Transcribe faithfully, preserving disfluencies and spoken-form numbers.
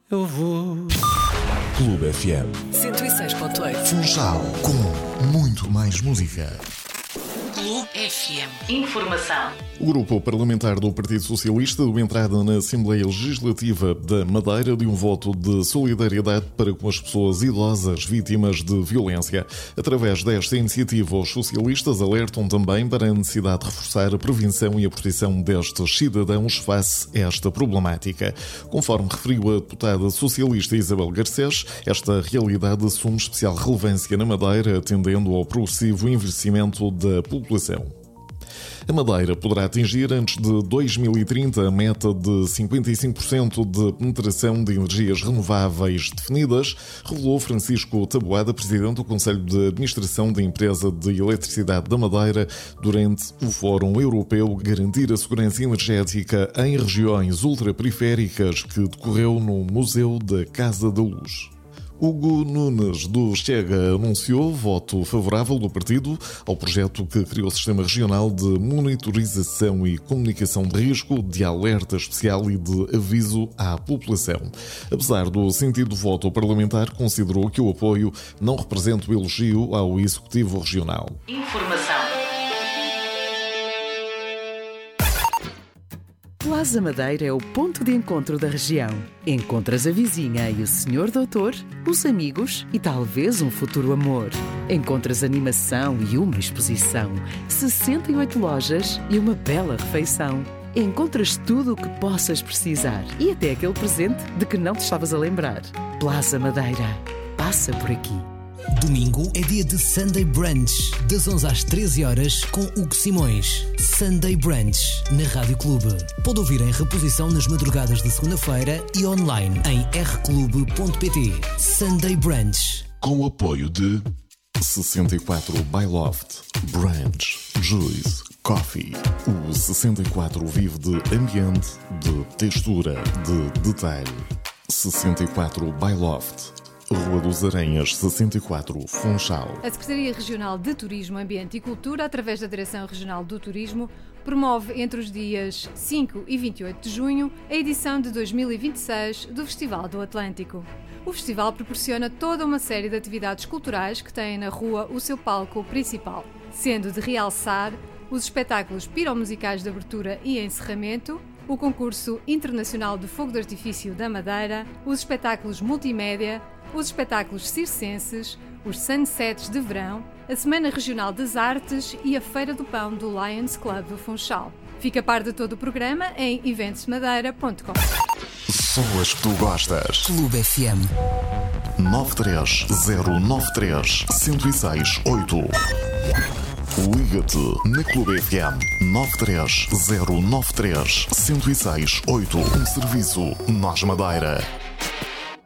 eu vou. Clube F M cento e seis ponto oito. Funchal, com muito mais música. Clube F M. Informação. O grupo parlamentar do Partido Socialista deu entrada na Assembleia Legislativa da Madeira de um voto de solidariedade para com as pessoas idosas vítimas de violência. Através desta iniciativa, os socialistas alertam também para a necessidade de reforçar a prevenção e a proteção destes cidadãos face a esta problemática. Conforme referiu a deputada socialista Isabel Garcés, esta realidade assume especial relevância na Madeira, atendendo ao progressivo envelhecimento da população. A Madeira poderá atingir antes de dois mil e trinta a meta de cinquenta e cinco por cento de penetração de energias renováveis definidas, revelou Francisco Taboada, presidente do Conselho de Administração da Empresa de Eletricidade da Madeira, durante o Fórum Europeu Garantir a Segurança Energética em Regiões Ultraperiféricas, que decorreu no Museu da Casa da Luz. Hugo Nunes, do Chega, anunciou voto favorável do partido ao projeto que criou o Sistema Regional de Monitorização e Comunicação de Risco, de alerta especial e de aviso à população. Apesar do sentido do voto, o parlamentar considerou que o apoio não representa o elogio ao Executivo Regional. Informação. Plaza Madeira é o ponto de encontro da região. Encontras a vizinha e o senhor doutor, os amigos e talvez um futuro amor. Encontras animação e uma exposição, sessenta e oito lojas e uma bela refeição. Encontras tudo o que possas precisar e até aquele presente de que não te estavas a lembrar. Plaza Madeira. Passa por aqui. Domingo é dia de Sunday Brunch, das onze às treze horas, com Hugo Simões. Sunday Brunch, na Rádio Clube. Pode ouvir em reposição nas madrugadas de segunda-feira e online em r clube ponto p t. Sunday Brunch. Com o apoio de sessenta e quatro by Loft, Brunch, Juice, Coffee. O sessenta e quatro vive de ambiente, de textura, de detalhe. sessenta e quatro by Loft. Rua dos Aranhas, sessenta e quatro, Funchal. A Secretaria Regional de Turismo, Ambiente e Cultura, através da Direção Regional do Turismo, promove entre os dias cinco e vinte e oito de junho a edição de dois mil e vinte e seis do Festival do Atlântico. O festival proporciona toda uma série de atividades culturais que têm na rua o seu palco principal, sendo de realçar os espetáculos piromusicais de abertura e encerramento, o concurso internacional de fogo de artifício da Madeira, os espetáculos multimédia, os espetáculos circenses, os sunsets de verão, a Semana Regional das Artes e a Feira do Pão do Lions Club do Funchal. Fica a par de todo o programa em eventos madeira ponto com. Só as que tu gostas. Clube F M. nove três zero nove três, um zero seis oito. Liga-te na Clube F M nove três zero nove três, um zero seis oito. Um serviço Nós Madeira.